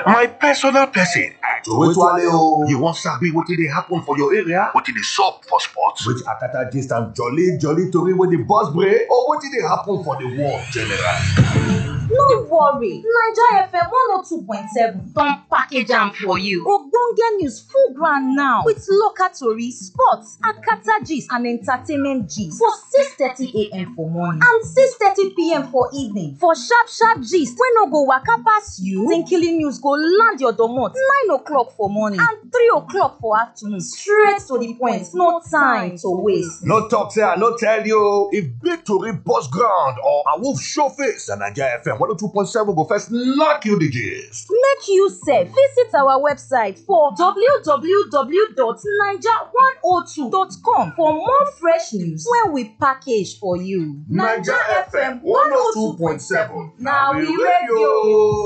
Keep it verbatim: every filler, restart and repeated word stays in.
My personal person. Towale o. You wan sabi wetin dey happen for your area? Wetin dey sup for sports? Which akata gist and jolly jolly tori wey dey burst brain or wetin dey happen for the world generally. No worry, Naija F M one oh two point seven don package am for you. Ogbonge news full ground now with local tori, sports, akata gist and entertainment gist for six thirty a m for morning and six thirty p m for evening. For sharp sharp gist wey no go waka pass you, Tinkily news go land your domot nine o'clock for morning and three o'clock for afternoon. Straight to the point, no time to waste. No talk say I no tell you. If big tori burst ground or a wolf show face, na Naija F M one oh two point seven go first knock you the gist. Make you sef visit our website for w w w dot naija one oh two dot com for more fresh news wey we package for you. Naija F M one oh two point seven na we radio.